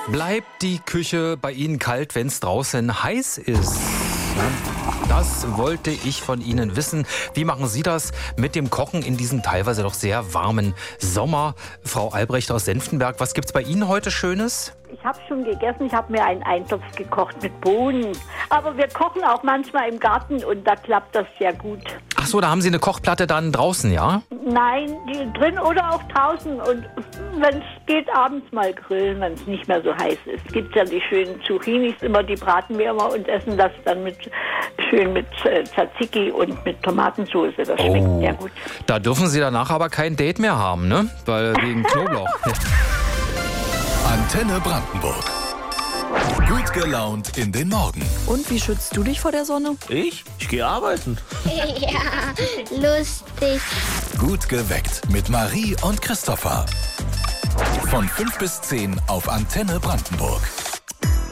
Bleibt die Küche bei Ihnen kalt, wenn es draußen heiß ist? Das wollte ich von Ihnen wissen. Wie machen Sie das mit dem Kochen in diesem teilweise doch sehr warmen Sommer? Frau Albrecht aus Senftenberg, was gibt's bei Ihnen heute Schönes? Ich habe schon gegessen, ich habe mir einen Eintopf gekocht mit Bohnen. Aber wir kochen auch manchmal im Garten und da klappt das sehr gut. Ach so, da haben Sie eine Kochplatte dann draußen, ja? Nein, die drin oder auch draußen. Und wenn es geht, abends mal grillen, wenn es nicht mehr so heiß ist. Es gibt ja die schönen Zucchinis immer, die braten wir immer und essen das dann schön mit Tzatziki und mit Tomatensauce. Das schmeckt sehr gut. Da dürfen Sie danach aber kein Date mehr haben, ne? Weil wegen Knoblauch. Antenne Brandenburg. Gut gelaunt in den Morgen. Und wie schützt du dich vor der Sonne? Ich gehe arbeiten. Ja, lustig. Gut geweckt mit Marie und Christopher. Von 5 bis 10 auf Antenne Brandenburg.